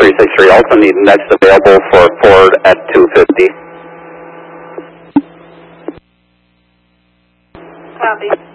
363. Also need next available for Ford at 250. Copy.